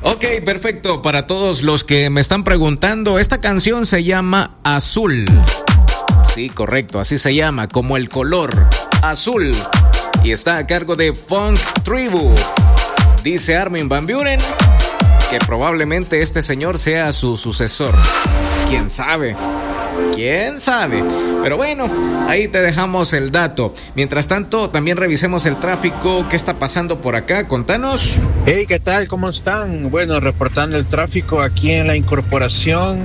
Ok, perfecto. Para todos los que me están preguntando, esta canción se llama Azul. Sí, correcto, así se llama, como el color azul. Y está a cargo de Funk Tribu. Dice Armin van Buuren que probablemente este señor sea su sucesor. ¿Quién sabe? ¿Quién sabe? Pero bueno, ahí te dejamos el dato. Mientras tanto, también revisemos el tráfico. ¿Qué está pasando por acá? Contanos. Hey, ¿qué tal? ¿Cómo están? Bueno, reportando el tráfico aquí en la incorporación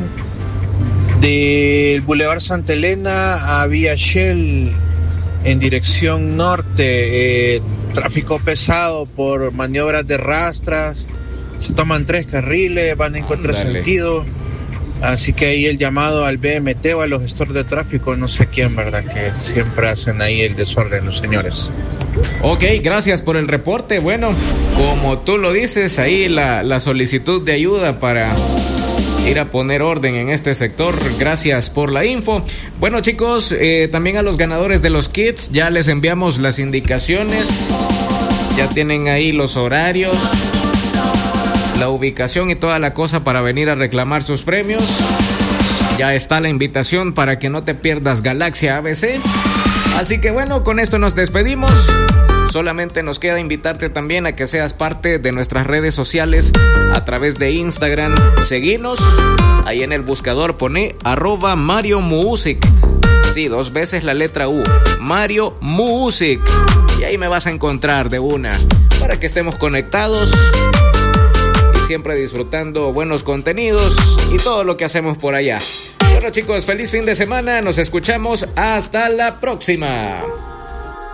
del Boulevard Santa Elena a Vía Shell en dirección norte. Tráfico pesado por maniobras de rastras. Se toman 3 carriles, van en contrasentido. Así que ahí el llamado al BMT o a los gestores de tráfico, no sé quién, ¿verdad? Que siempre hacen ahí el desorden los señores. Ok, gracias por el reporte. Bueno, como tú lo dices, ahí la solicitud de ayuda para ir a poner orden en este sector. Gracias por la info. Bueno, chicos, también a los ganadores de los kits ya les enviamos las indicaciones. Ya tienen ahí los horarios, la ubicación y toda la cosa para venir a reclamar sus premios. Ya está la invitación para que no te pierdas Galaxia ABC. Así que bueno, con esto nos despedimos. Solamente nos queda invitarte también a que seas parte de nuestras redes sociales a través de Instagram. Seguinos, ahí en el buscador pone @MarioMusic. Sí, 2 veces la letra U, Mario Music. Y ahí me vas a encontrar de una, para que estemos conectados y siempre disfrutando buenos contenidos y todo lo que hacemos por allá. Bueno, chicos, feliz fin de semana. Nos escuchamos hasta la próxima.